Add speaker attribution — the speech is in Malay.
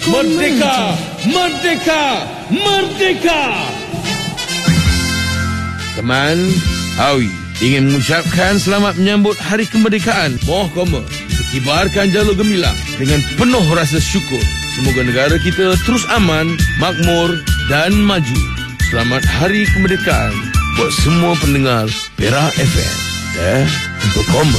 Speaker 1: Merdeka! Merdeka! Merdeka! Teman, Awi ingin mengucapkan selamat menyambut Hari Kemerdekaan. Mohon kibarkan jalur gemilang dengan penuh rasa syukur. Semoga negara kita terus aman, makmur dan maju. Selamat Hari Kemerdekaan buat semua pendengar Perak FM. Untuk